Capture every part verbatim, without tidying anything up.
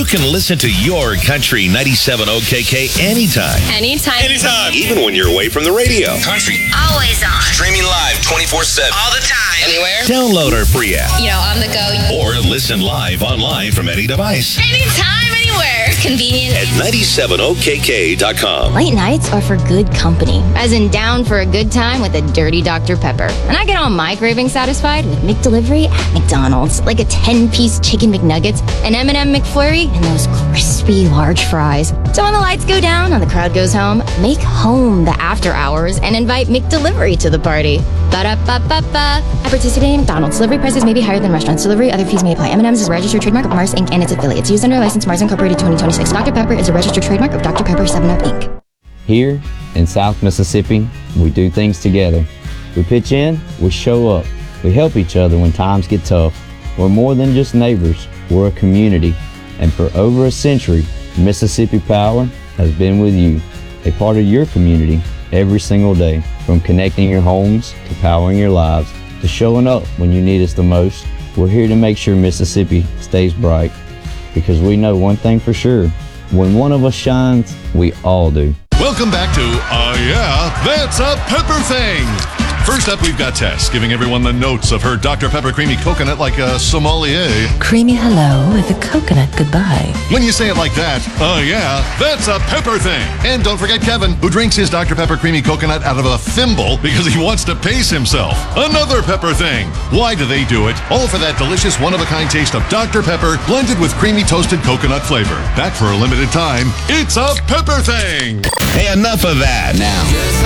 You can listen to your Country ninety-seven O K K anytime. Anytime. Anytime. Even when you're away from the radio. Country. Always on. Streaming live twenty-four seven. All the time. Anywhere. Download our free app. You know, on the go. Or listen live online from any device. Anytime, anywhere. Convenient. At ninety-seven O K K dot com. Late nights are for good company, as in down for a good time with a dirty Doctor Pepper. And I get all my cravings satisfied with McDelivery at McDonald's, like a ten-piece chicken McNuggets, an M and M McFlurry, and those crispy large fries. So when the lights go down and the crowd goes home, make home the after hours and invite McDelivery to the party. Ba-da-ba-ba-ba. At participating McDonald's, delivery prices may be higher than restaurants. Delivery, other fees may apply. M and M's is a registered trademark of Mars, Incorporated and its affiliates. Used under license Mars Incorporated twenty twenty-six. Doctor Pepper is a registered trademark of Doctor Pepper seven up, Incorporated. Here in South Mississippi, we do things together. We pitch in, we show up. We help each other when times get tough. We're more than just neighbors, we're a community. And for over a century, Mississippi Power has been with you, a part of your community every single day. From connecting your homes to powering your lives to showing up when you need us the most, we're here to make sure Mississippi stays bright. Because we know one thing for sure, when one of us shines, we all do. Welcome back to Uh Yeah, That's a Pepper Thing. First up, we've got Tess giving everyone the notes of her Doctor Pepper Creamy Coconut like a sommelier. Creamy hello with a coconut goodbye. When you say it like that, uh yeah, that's a pepper thing. And don't forget Kevin, who drinks his Doctor Pepper Creamy Coconut out of a thimble because he wants to pace himself. Another pepper thing. Why do they do it? All for that delicious one-of-a-kind taste of Doctor Pepper blended with creamy toasted coconut flavor. Back for a limited time, it's a pepper thing. Hey, enough of that. Now,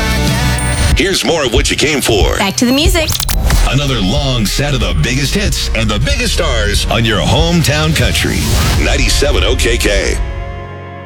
Here's more of what you came for. Back to the music. Another long set of the biggest hits and the biggest stars on your hometown country. ninety-seven O K K.